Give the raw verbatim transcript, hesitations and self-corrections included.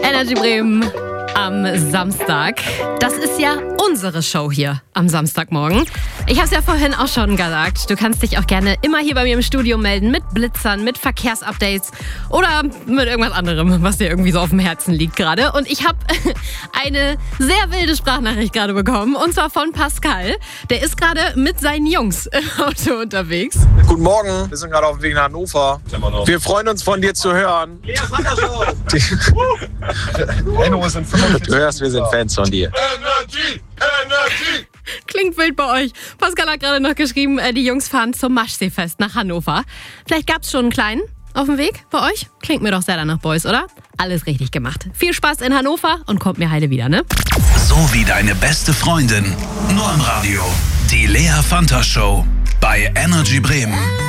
Energy Bremen am Samstag. Das ist ja unsere Show hier am Samstagmorgen. Ich habe es ja vorhin auch schon gesagt. Du kannst dich auch gerne immer hier bei mir im Studio melden mit Blitzern, mit Verkehrsupdates oder mit irgendwas anderem, was dir irgendwie so auf dem Herzen liegt gerade. Und ich habe eine sehr wilde Sprachnachricht gerade bekommen und zwar von Pascal. Der ist gerade mit seinen Jungs im Auto unterwegs. Guten Morgen, wir sind gerade auf dem Weg nach Hannover. Wir freuen uns, von dir zu hören. Du hörst, wir sind Fans von dir. Energy! Energy! Klingt wild bei euch. Pascal hat gerade noch geschrieben, die Jungs fahren zum Maschseefest nach Hannover. Vielleicht gab es schon einen kleinen auf dem Weg bei euch? Klingt mir doch sehr danach, Boys, oder? Alles richtig gemacht. Viel Spaß in Hannover und kommt mir heile wieder, ne? So wie deine beste Freundin. Nur im Radio. Die Lea Fanta Show bei Energy Bremen.